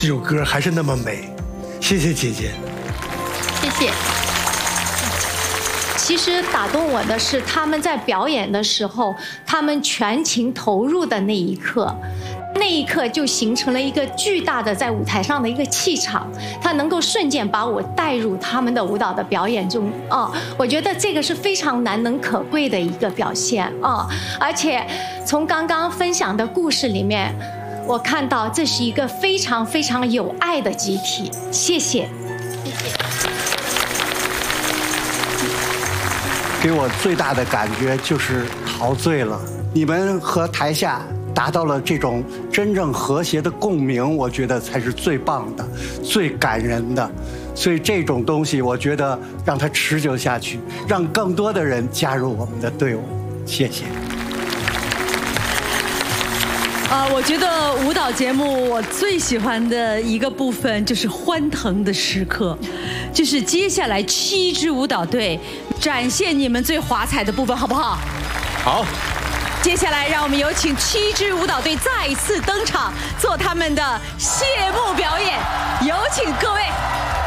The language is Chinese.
这首歌还是那么美。谢谢姐姐， 谢谢。其实打动我的是他们在表演的时候，他们全情投入的那一刻。那一刻就形成了一个巨大的在舞台上的一个气场，它能够瞬间把我带入他们的舞蹈的表演中啊！我觉得这个是非常难能可贵的一个表现啊！而且从刚刚分享的故事里面，我看到这是一个非常非常有爱的集体。谢谢，谢谢。 给我最大的感觉就是陶醉了，你们和台下达到了这种真正和谐的共鸣，我觉得才是最棒的、最感人的。所以这种东西，我觉得让它持久下去，让更多的人加入我们的队伍。谢谢。 我觉得舞蹈节目我最喜欢的一个部分就是欢腾的时刻，就是接下来7支舞蹈队展现你们最华彩的部分，好不好？ 好。 接下来，让我们有请7支舞蹈队再次登场，做他们的谢幕表演。有请各位。